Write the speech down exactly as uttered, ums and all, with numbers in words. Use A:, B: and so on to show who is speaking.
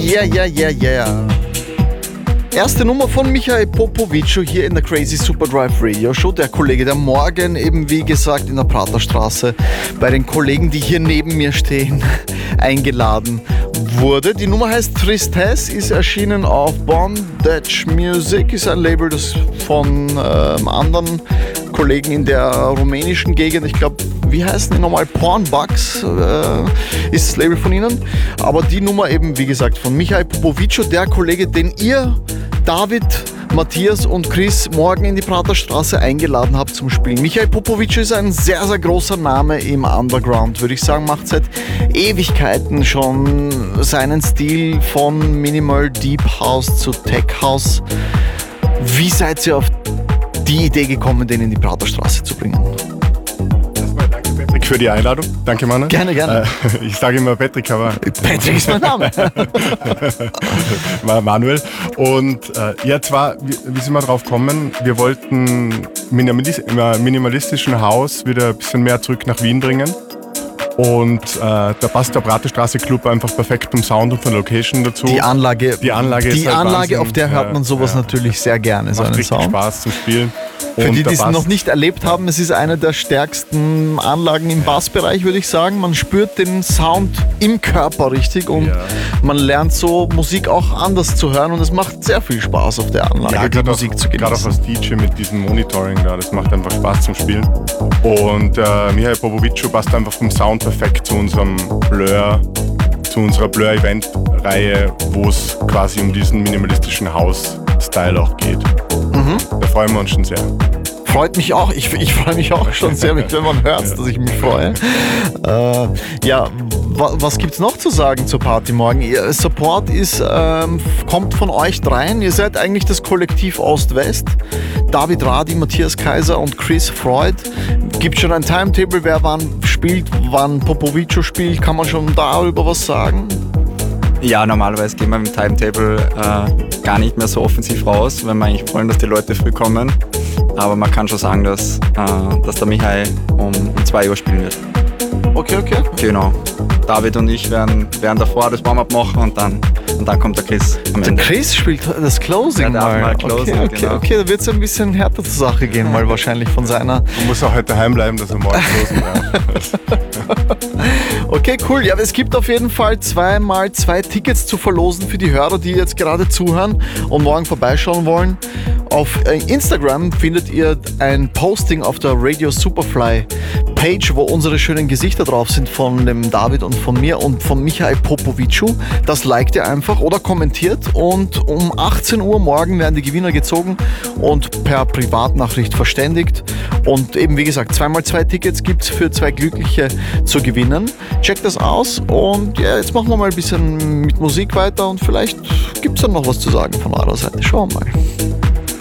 A: Yeah, yeah, yeah, yeah. Erste Nummer von Michael Popovici hier in der Crazy Superdrive Radio Show. Der Kollege, der morgen eben wie gesagt in der Praterstraße bei den Kollegen, die hier neben mir stehen, eingeladen wurde. Die Nummer heißt Tristesse, ist erschienen auf Bondage Music, ist ein Label, das von ähm, anderen Kollegen in der rumänischen Gegend, ich glaube, wie heißen die nochmal? Pornbugs äh, ist das Label von ihnen. Aber die Nummer eben, wie gesagt, von Michael Popovici, der Kollege, den ihr, David, Matthias und Chris, morgen in die Praterstraße eingeladen habt zum Spielen. Michael Popovici ist ein sehr, sehr großer Name im Underground, würde ich sagen, macht seit Ewigkeiten schon seinen Stil von Minimal Deep House zu Tech House. Wie seid ihr auf die Idee gekommen, den in die Praterstraße zu bringen?
B: Erstmal danke Patrick für die Einladung. Danke Manuel.
A: Gerne, gerne.
B: Äh, ich sage immer Patrick, aber...
A: Patrick ist mein Name.
B: Manuel. Und äh, ja, zwar, wie, wie sind wir drauf gekommen? Wir wollten minimalis- im minimalistischen Haus wieder ein bisschen mehr zurück nach Wien bringen. Und äh, da passt der Praterstraße Club einfach perfekt vom Sound und von der Location dazu.
A: Die Anlage,
B: die Anlage,
A: die
B: ist halt
A: Anlage
B: Wahnsinn.
A: Auf der hört man sowas ja, natürlich sehr gerne, so einen
B: richtig
A: Sound.
B: Spaß zum Spielen.
A: Für
B: und
A: die, die es
B: passt,
A: noch nicht erlebt haben, es ist eine der stärksten Anlagen im Bassbereich, würde ich sagen. Man spürt den Sound im Körper richtig und
B: ja.
A: man lernt so Musik auch anders zu hören und es macht sehr viel Spaß auf der Anlage,
B: ja,
A: die Musik
B: auch,
A: zu genießen.
B: Gerade auch als D J mit diesem Monitoring da, das macht einfach Spaß zum Spielen. Und äh, Michael Popovici passt einfach vom Sound perfekt zu unserem Blur, zu unserer Blur-Event-Reihe, wo es quasi um diesen minimalistischen House-Style auch geht.
A: Mhm.
B: Da freuen wir uns schon sehr.
A: Freut mich auch. Ich, ich freue mich auch schon sehr, wenn man hört, dass ich mich freue. Äh, ja, wa, was gibt's noch zu sagen zur Party morgen? Ihr Support ist, ähm, kommt von euch dreien. Ihr seid eigentlich das Kollektiv Ost-West. David Radi, Matthias Kaiser und Chris Freud. Gibt schon ein Timetable, wer wann spielt, wann Popovici spielt? Kann man schon darüber was sagen?
C: Ja, normalerweise gehen wir mit dem Timetable äh, gar nicht mehr so offensiv raus, wenn wir eigentlich wollen, dass die Leute früh kommen. Aber man kann schon sagen, dass, äh, dass der Michael um, um zwei Uhr spielen wird.
A: Okay, okay.
C: Genau. David und ich werden, werden davor das Warm-up machen und dann, und dann kommt der Chris am
A: Der
C: Ende.
A: Chris spielt das Closing
C: Der darf
A: mal.
C: mal closen,
A: okay, okay,
C: genau.
A: okay, da wird es ein bisschen härter zur Sache gehen, mal wahrscheinlich von seiner.
B: Man muss auch heute daheim bleiben, dass er morgen closen wird.
A: Okay, cool. Ja, es gibt auf jeden Fall zweimal zwei Tickets zu verlosen für die Hörer, die jetzt gerade zuhören und morgen vorbeischauen wollen. Auf Instagram findet ihr ein Posting auf der Radio Superfly Page, wo unsere schönen Gesichter drauf sind von dem David und von mir und von Michael Popovici. Das liked ihr einfach oder kommentiert und um achtzehn Uhr morgen werden die Gewinner gezogen und per Privatnachricht verständigt. Und eben wie gesagt, zweimal zwei Tickets gibt es für zwei Glückliche zu gewinnen. Checkt das aus und ja, jetzt machen wir mal ein bisschen mit Musik weiter und vielleicht gibt es dann noch was zu sagen von eurer Seite. Schauen wir mal.